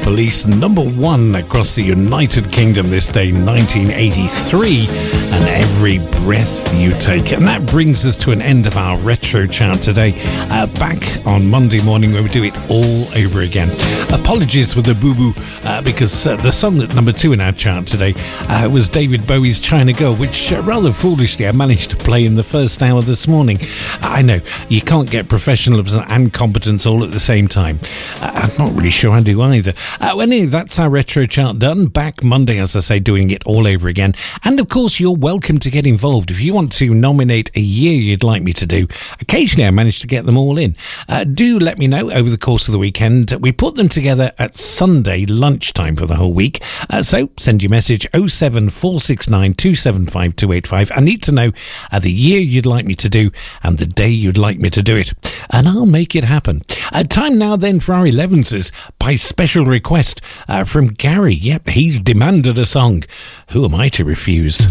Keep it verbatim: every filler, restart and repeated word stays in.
Police, number one across the United Kingdom this day, nineteen eighty-three, and Every Breath You Take. And that brings us to an end of our retro chart today. Uh, back on Monday morning when we do it all over again. Apologies for the boo-boo, uh, because uh, the song at number two in our chart today uh, was David Bowie's China Girl, which uh, rather foolishly I managed to play in the first hour this morning. I know, you can't get professionalism and competence all at the same time. Uh, I'm not really sure I do either. Uh, well, anyway, that's our retro chart done. Back Monday, as I say, doing it all over again. And of course, you're welcome to get involved. If you want to nominate a year you'd like me to do, occasionally I manage to get them all in. Uh, do let me know over the course of the weekend. We put them together at Sunday lunchtime for the whole week. Uh, so send your message oh seven four six nine two seven five two eight five. I need to know uh, the year you'd like me to do and the day you'd like me to do it. And I'll make it happen. Uh, time now then for our elevenses by special request uh, from Gary. Yep, he's demanded a song. Who am I to refuse?